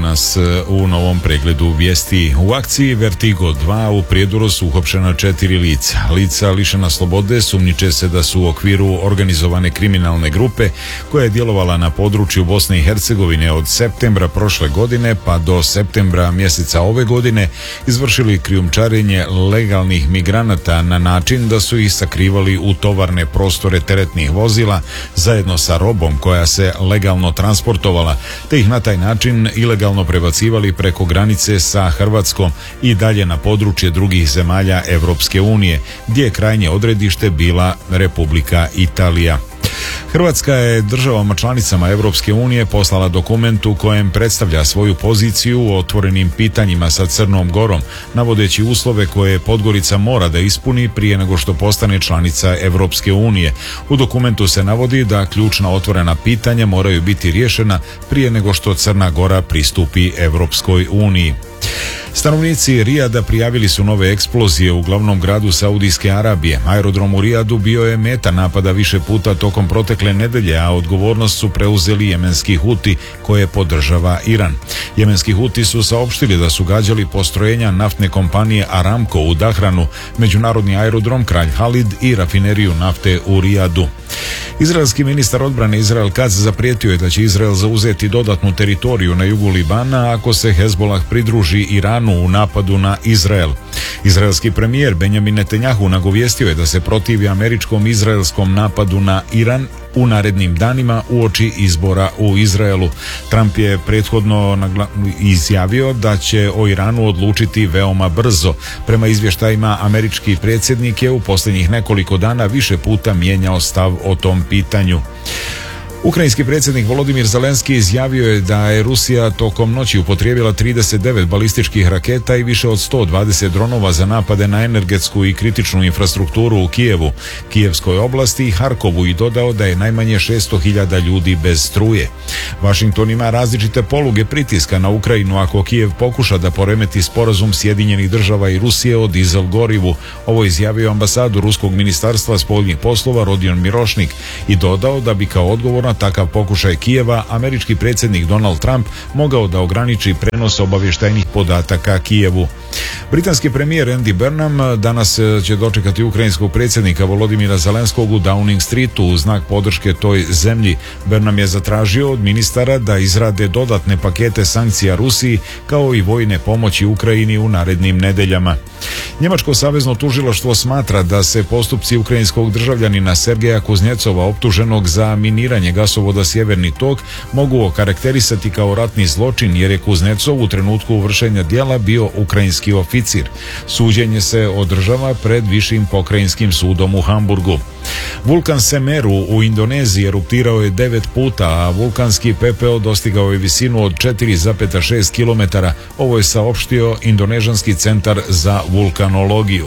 danas u novom pregledu vijesti. U akciji Vertigo 2 u Prijedoru su uhapšena 4 lica. Lica lišena slobode sumnjiče se da su u okviru organizovane kriminalne grupe koja je djelovala na području Bosne i Hercegovine od septembra prošle godine pa do septembra mjeseca ove godine izvršili krijumčarenje legalnih migranata na način da su ih sakrivali u tovarne prostore teretnih vozila zajedno sa robom koja se legalno transportovala, te ih na taj način ilegalno prebacivali preko granice sa Hrvatskom i dalje na područje drugih zemalja Europske unije, gdje je krajnje odredište bila Republika Italija. Hrvatska je državama članicama Europske unije poslala dokument u kojem predstavlja svoju poziciju u otvorenim pitanjima sa Crnom Gorom, navodeći uslove koje Podgorica mora da ispuni prije nego što postane članica Europske unije. U dokumentu se navodi da ključna otvorena pitanja moraju biti riješena prije nego što Crna Gora pristupi Europskoj uniji. Stanovnici Rijada prijavili su nove eksplozije u glavnom gradu Saudijske Arabije. Aerodrom u Rijadu bio je meta napada više puta tokom protekle nedelje, a odgovornost su preuzeli jemenski Huti koje podržava Iran. Jemenski Huti su saopštili da su gađali postrojenja naftne kompanije Aramco u Dahranu, međunarodni aerodrom Kralj Halid i rafineriju nafte u Rijadu. Izraelski ministar odbrane Izrael Katz zaprijetio je da će Izrael zauzeti dodatnu teritoriju na jugu Libana ako se Hezbollah pridruži Iranu u napadu na Izrael. Izraelski premijer Benjamin Netanjahu nagovijestio je da se protivi američkom izraelskom napadu na Iran u narednim danima uoči izbora u Izraelu. Trump je prethodno izjavio da će o Iranu odlučiti veoma brzo. Prema izvještajima, američki predsjednik je u posljednjih nekoliko dana više puta mijenjao stav o tom pitanju. Ukrajinski predsjednik Volodimir Zelenski izjavio je da je Rusija tokom noći upotrijebila 39 balističkih raketa i više od 120 dronova za napade na energetsku i kritičnu infrastrukturu u Kijevu, Kijevskoj oblasti i Harkovu i dodao da je najmanje 600.000 ljudi bez struje. Washington ima različite poluge pritiska na Ukrajinu ako Kijev pokuša da poremeti sporazum Sjedinjenih država i Rusije o dizel gorivu. Ovo izjavio ambasador Ruskog ministarstva spoljnih poslova Rodion Mirošnik i dodao da bi kao odgovor na takav pokušaj Kijeva američki predsjednik Donald Trump mogao da ograniči prenos obavještajnih podataka Kijevu. Britanski premijer Andy Burnham danas će dočekati ukrajinskog predsjednika Volodimira Zelenskog u Downing Streetu u znak podrške toj zemlji. Burnham je zatražio od ministara da izrade dodatne pakete sankcija Rusiji kao i vojne pomoći Ukrajini u narednim nedeljama. Njemačko savezno tužilaštvo smatra da se postupci ukrajinskog državljanina Sergeja Kuznjecova optuženog za miniranje gasovoda Sjeverni tok mogu okarakterisati kao ratni zločin jer je Kuznjecov u trenutku vršenja djela bio ukrajinski oficir. Suđenje se održava pred Višim pokrajinskim sudom u Hamburgu. Vulkan Semeru u Indoneziji eruptirao je 9 puta, a vulkanski pepeo dostigao je visinu od 4,6 km. Ovo je saopštio Indonežanski centar za vulkanologiju.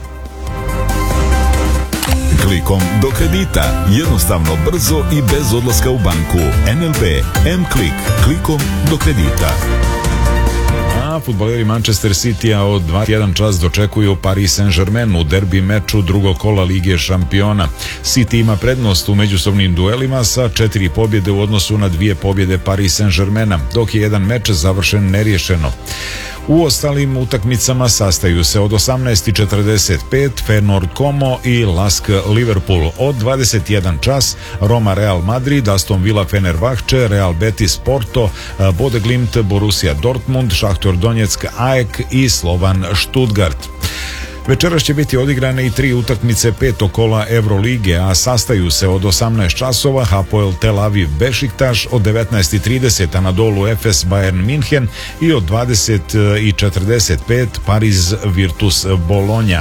Klikom do kredita. Jednostavno, brzo i bez odlaska u banku. NLB M-Klik. Klikom do kredita. Fudbaleri Manchester City-a od 21 čas dočekuju Paris Saint-Germain u derbi meču drugog kola Lige šampiona. City ima prednost u međusobnim duelima sa 4 pobjede u odnosu na 2 pobjede Paris Saint-Germaina, dok je jedan meč završen neriješeno. U ostalim utakmicama sastaju se od 18:45 Feyenoord Como i Lask Liverpool, od 21 čas Roma Real Madrid, Aston Villa Fenerbahče, Real Betis Porto, Bodeglimt Borussia Dortmund, Šahtor Donjeck AEK i Slovan Stuttgart. Večeras će biti odigrane i 3 utakmice 5. kola Eurolige, a sastaju se od 18 časova Hapoel Tel Aviv Bešiktaš, od 19:30 Anadolu Efes Bayern München i od 20:45 Pariz Virtus Bologna.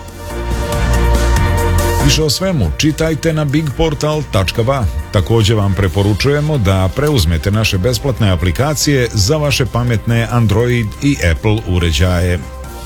Više o svemu čitajte na bigportal.ba. Također vam preporučujemo da preuzmete naše besplatne aplikacije za vaše pametne Android i Apple uređaje.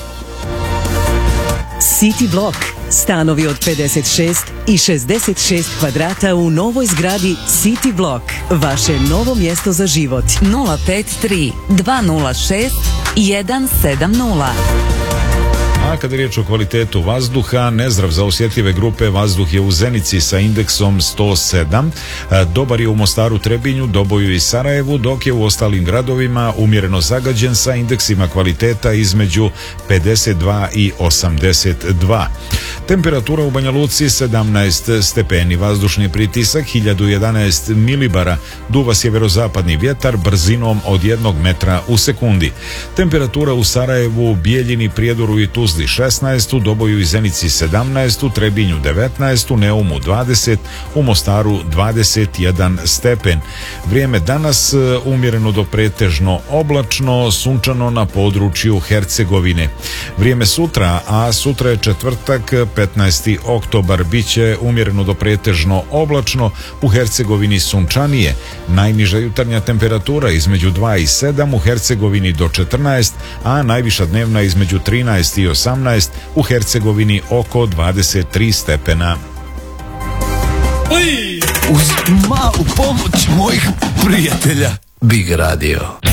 City Block. Stanovi od 56 i 66 kvadrata u novoj zgradi City Block. Vaše novo mjesto za život. 053 206 170. A kada je riječ o kvalitetu vazduha, nezdrav za osjetljive grupe, vazduh je u Zenici sa indeksom 107, dobar je u Mostaru, Trebinju, Doboju i Sarajevu, dok je u ostalim gradovima umjereno zagađen sa indeksima kvaliteta između 52 i 82. Temperatura u Banja Luci 17 stepeni, vazdušni pritisak 1011 milibara, duva sjeverozapadni vjetar brzinom od 1 metra u sekundi. Temperatura u Sarajevu, Bijeljini, Prijedoru i Tuzli 16, u Doboju i Zenici 17, u Trebinju 19, u Neumu 20, u Mostaru 21 stepen. Vrijeme danas umjereno do pretežno oblačno, sunčano na području Hercegovine. Vrijeme sutra, a sutra je četvrtak 15. oktobar, biće umjereno do pretežno oblačno, u Hercegovini sunčanije. Najniža jutarnja temperatura između 2 i 7, u Hercegovini do 14, a najviša dnevna između 13 i 18, u Hercegovini oko 23 stepena. Uz malu pomoć mojih prijatelja Big Radio.